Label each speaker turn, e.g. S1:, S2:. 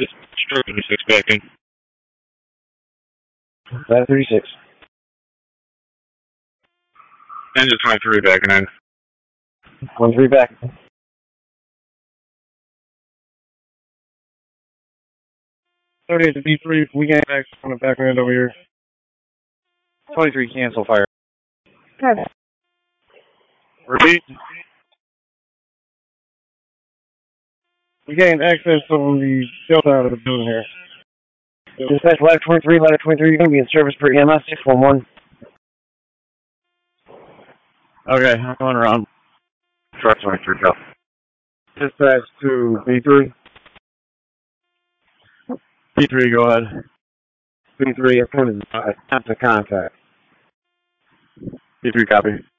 S1: Just stroke 36 back in.
S2: Ladder 36.
S1: Engine 23 back in.
S2: 23 back.
S3: To B3, we got back on the back end over here.
S2: 23 cancel fire.
S3: Repeat. We gained access on the shelter out of the building here.
S2: Dispatch ladder 23, you're going to be in service for EMS 611.
S3: Okay, I'm going around.
S1: Truck 23, go.
S3: Dispatch to B3. B3, go ahead.
S2: B3, it's going to attempt to contact.
S3: B3, copy.